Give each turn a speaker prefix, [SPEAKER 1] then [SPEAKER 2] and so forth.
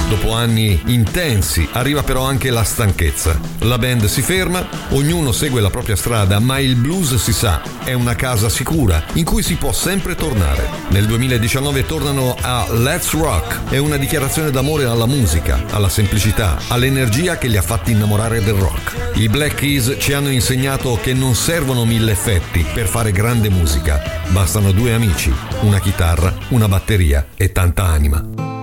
[SPEAKER 1] Dopo anni intensi arriva però anche la stanchezza. La band si ferma, ognuno segue la propria strada, ma il blues, si sa, è una casa sicura in cui si può sempre tornare. Nel 2019 tornano a Let's Rock, è una dichiarazione d'amore alla musica, alla semplicità, all'energia che li ha fatti innamorare del rock. I Black Keys ci hanno insegnato che non servono 1000 effetti per fare grande musica, bastano 2 amici, una chitarra, una batteria e tanta anima.